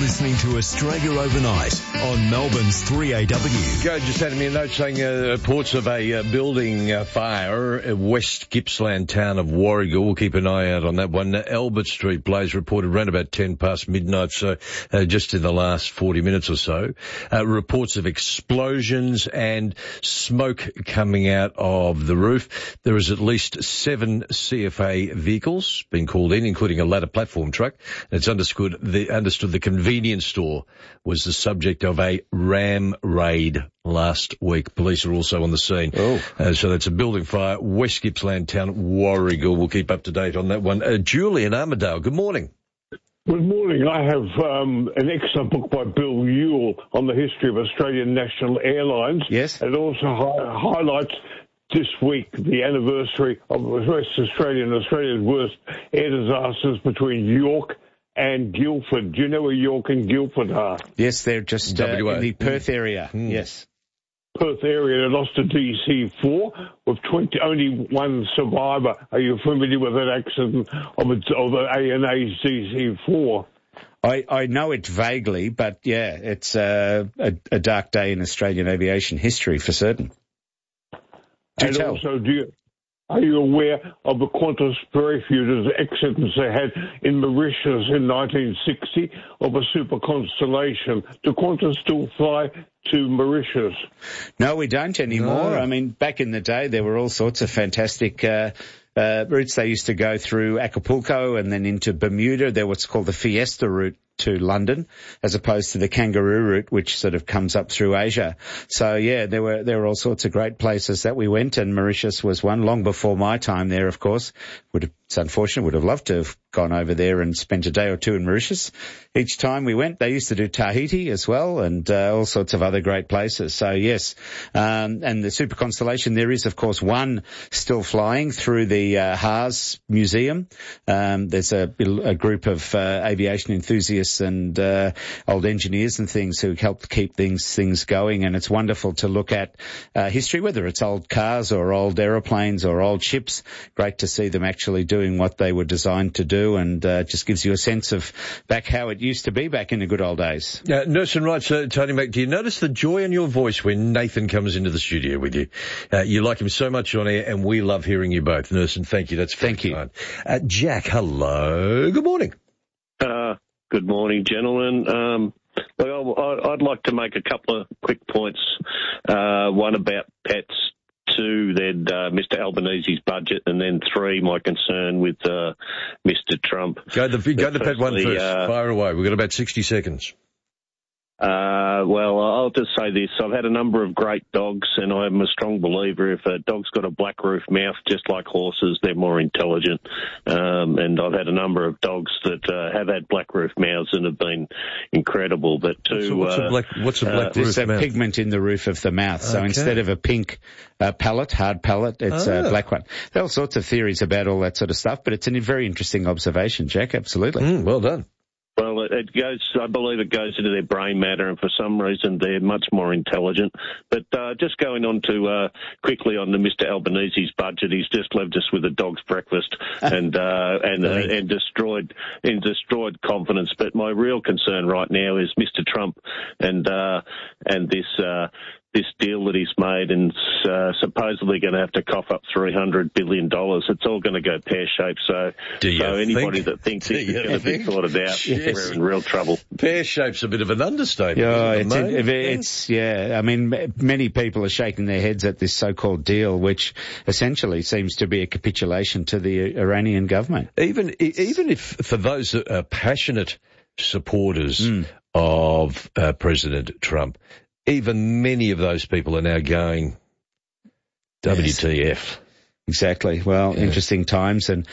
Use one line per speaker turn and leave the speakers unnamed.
listening to Australia Overnight on Melbourne's 3AW.
Joe just sent me a note saying reports of a building fire at West Gippsland town of Warragul. We'll keep an eye out on that one. Albert Street blaze reported around about 10 past midnight, so just in the last 40 minutes or so. Reports of explosions and smoke coming out of the roof. There is at least 7 CFA vehicles being called in, including a ladder platform truck. It's understood the convenience store was the subject of a ram raid last week. Police are also on the scene. So that's a building fire, West Gippsland town, Warragul. We'll keep up to date on that one. Julian Armidale, good morning.
Good morning. I have an excellent book by Bill Ewell on the history of Australian National Airlines.
Yes.
It also highlights this week the anniversary of West Australia and Australia's worst air disasters between York and Guildford. Do you know where York and Guildford are?
Yes, they're just in the Perth area. Yes.
Perth area, they lost to DC-4 with only one survivor. Are you familiar with that accident of the ANA's DC-4?
I know it vaguely, but yeah, it's a dark day in Australian aviation history for certain.
Are you aware of the Qantas parachuters accidents they had in Mauritius in 1960 of a super Constellation? Do Qantas still fly to Mauritius?
No, we don't anymore. No. I mean, back in the day, there were all sorts of fantastic routes. They used to go through Acapulco and then into Bermuda. They're what's called the Fiesta route to London, as opposed to the Kangaroo route, which sort of comes up through Asia. So yeah, there were all sorts of great places that we went, and Mauritius was one long before my time there, of course. It's unfortunate, would have loved to have gone over there and spent a day or two in Mauritius. Each time we went, they used to do Tahiti as well, and all sorts of other great places. So yes, and the Super Constellation, there is of course one still flying through the Haas Museum. There's a group of aviation enthusiasts and old engineers and things who help keep things going, and it's wonderful to look at history, whether it's old cars or old aeroplanes or old ships. Great to see them actually doing what they were designed to do, and just gives you a sense of back how it used to be back in the good old days.
Nursing writes, Tony Mac, do you notice the joy in your voice when Nathan comes into the studio with you? You like him so much on air, and we love hearing you both. Nursing, thank you.
Thank you.
Jack, hello. Good morning.
Good morning, gentlemen. I'd like to make a couple of quick points. One about pets, 2, then Mr. Albanese's budget, and then 3, my concern with Mr. Trump.
Go the pet one first. Fire away. We've got about 60 seconds.
Well, I'll just say this. I've had a number of great dogs, and I'm a strong believer if a dog's got a black roof mouth, just like horses, they're more intelligent. And I've had a number of dogs that have had black roof mouths and have been incredible. But
what's a black roof mouth?
There's a pigment in the roof of the mouth. So instead of a pink palate, hard palate, it's a black one. There are all sorts of theories about all that sort of stuff, but it's a very interesting observation, Jack. Absolutely.
Well done.
Well, I believe it goes into their brain matter, and for some reason they're much more intelligent. But just going on to quickly on to Mr. Albanese's budget, he's just left us with a dog's breakfast and destroyed confidence. But my real concern right now is Mr. Trump and this deal that he's made, and supposedly going to have to cough up $300 billion. It's all going to go pear-shaped. So anybody that thinks this is going to be sorted out, we're in real trouble.
Pear-shape's a bit of an understatement.
I mean, many people are shaking their heads at this so-called deal, which essentially seems to be a capitulation to the Iranian government.
Even if for those that are passionate supporters of President Trump, even many of those people are now going, WTF.
Exactly. Well, interesting times. And